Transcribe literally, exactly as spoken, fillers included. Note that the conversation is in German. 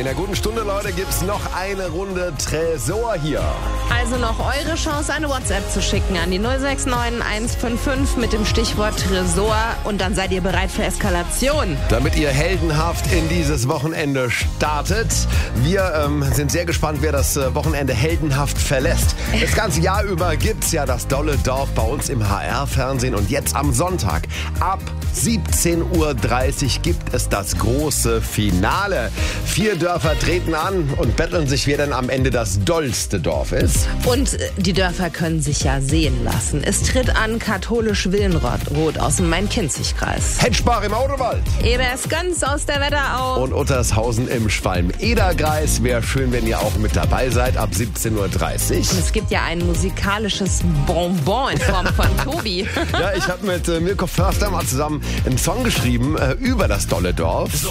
In der guten Stunde, Leute, gibt's noch eine Runde Tresor hier. Also noch eure Chance, eine WhatsApp zu schicken an die null sechs neun eins fünf fünf mit dem Stichwort Tresor. Und dann seid ihr bereit für Eskalation. Damit ihr heldenhaft in dieses Wochenende startet. Wir ähm, sind sehr gespannt, wer das äh, Wochenende heldenhaft verlässt. Das ganze Jahr über gibt's ja das dolle Dorf bei uns im H R-Fernsehen. Und jetzt am Sonntag ab siebzehn Uhr dreißig gibt es das große Finale. Vier Dörfer treten an und betteln sich, wer denn am Ende das dollste Dorf ist. Und die Dörfer können sich ja sehen lassen. Es tritt an katholisch Willenroth aus dem Main-Kinzig-Kreis. Hetschbach im Auderwald. Ebers-Göns aus der Wetterau. Und Uttershausen im Schwalm-Eder-Kreis. Wäre schön, wenn ihr auch mit dabei seid ab siebzehn Uhr dreißig. Und es gibt ja ein musikalisches Bonbon in Form von Tobi. Ja, ich habe mit äh, Mirko Förster mal zusammen einen Song geschrieben äh, über das dolle Dorf. So